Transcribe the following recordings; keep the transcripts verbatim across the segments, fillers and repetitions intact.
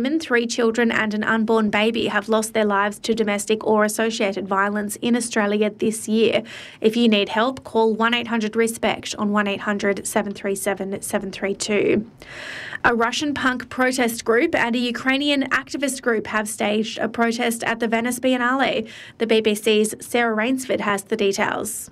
women, three children and an unborn baby have lost their lives to domestic or associated violence in Australia this year. If you need help, call one eight hundred RESPECT on one eight hundred seven three seven seven three two. A Russian punk protest group and a Ukrainian activist group have staged a protest at the Venice Biennale. The B B C's Sarah Rainsford has the details.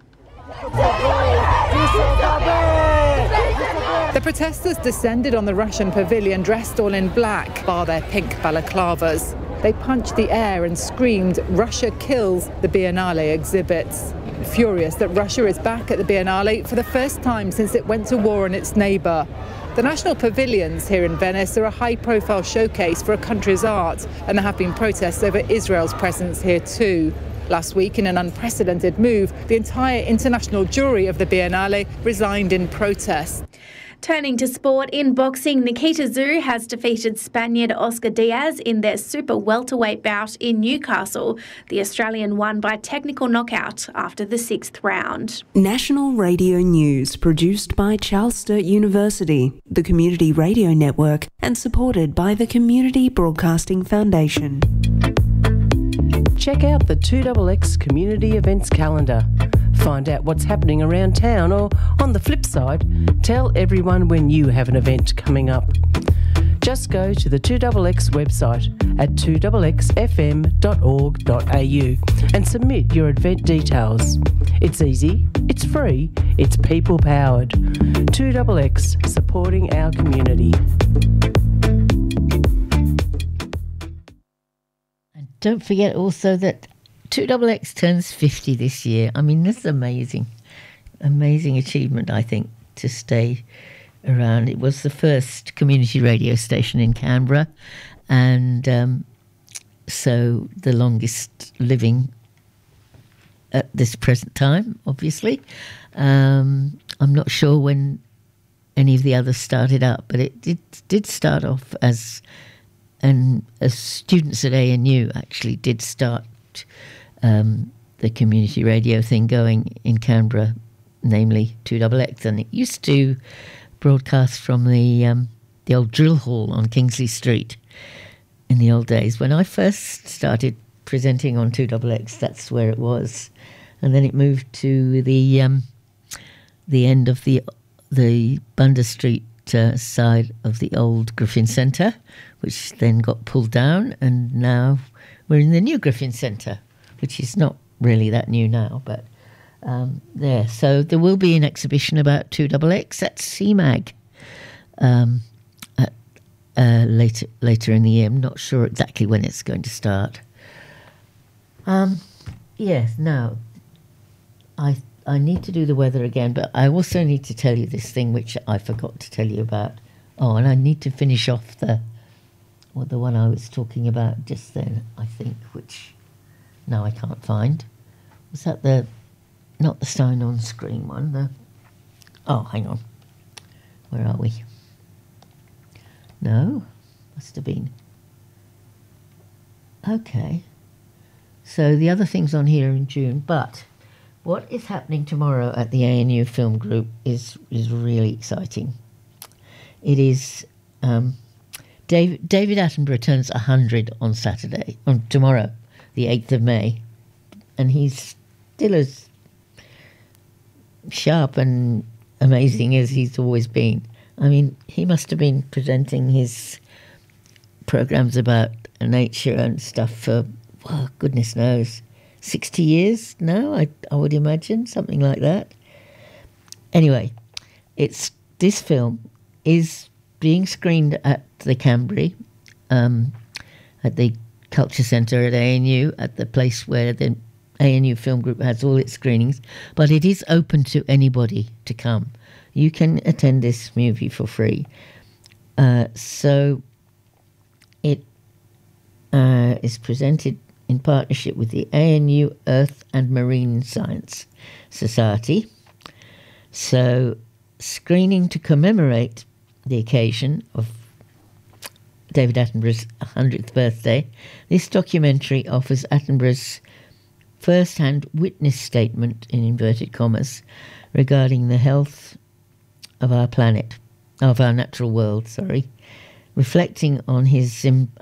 The protesters descended on the Russian pavilion dressed all in black, bar their pink balaclavas. They punched the air and screamed, "Russia kills," the Biennale exhibits. Furious that Russia is back at the Biennale for the first time since it went to war on its neighbour. The national pavilions here in Venice are a high-profile showcase for a country's art, and there have been protests over Israel's presence here too. Last week, in an unprecedented move, the entire international jury of the Biennale resigned in protest. Turning to sport, in boxing, Nikita Tszyu has defeated Spaniard Oscar Diaz in their super welterweight bout in Newcastle. The Australian won by technical knockout after the sixth round. National Radio News, produced by Charles Sturt University, the Community Radio Network, and supported by the Community Broadcasting Foundation. Check out the two X X Community Events Calendar. Find out what's happening around town, or, on the flip side, tell everyone when you have an event coming up. Just go to the two X X website at two x x f m dot org dot a u and submit your event details. It's easy, it's free, it's people-powered. two X X, supporting our community. Don't forget also that two X X turns fifty this year. I mean, this is amazing. Amazing achievement, I think, to stay around. It was the first community radio station in Canberra, and um, so the longest living at this present time, obviously. Um, I'm not sure when any of the others started up, but it did, did start off as... And as students at A N U actually did start um, the community radio thing going in Canberra, namely two X X. And it used to broadcast from the um, the old drill hall on Kingsley Street in the old days. When I first started presenting on two X X, that's where it was. And then it moved to the um, the end of the the Bundas Street uh, side of the old Griffin Centre, which then got pulled down, and now we're in the new Griffin Centre, which is not really that new now, but um, there. So there will be an exhibition about two X X at C MAG um, at, uh, later later in the year. I'm not sure exactly when it's going to start. Um, yes, now, I I need to do the weather again, but I also need to tell you this thing which I forgot to tell you about. Oh, and I need to finish off the... Well, the one I was talking about just then, I think, which now I can't find. Was that the, not the Stein on screen one, the, oh, hang on. Where are we? No, must have been. Okay. So the other things on here in June, but what is happening tomorrow at the A N U Film Group is, is really exciting. It is... Um, David, David Attenborough turns one hundred on Saturday, on tomorrow, the eighth of May, and he's still as sharp and amazing as he's always been. I mean, he must have been presenting his programs about nature and stuff for, well, goodness knows, sixty years now, I, I would imagine, something like that. Anyway, it's this film is being screened at the Canberra, um, at the Culture Centre at A N U, at the place where the A N U Film Group has all its screenings, but it is open to anybody to come. You can attend this movie for free. Uh, so it uh, is presented in partnership with the A N U Earth and Marine Science Society. So screening to commemorate the occasion of David Attenborough's one hundredth birthday, this documentary offers Attenborough's first-hand witness statement, in inverted commas, regarding the health of our planet, of our natural world, sorry, reflecting on his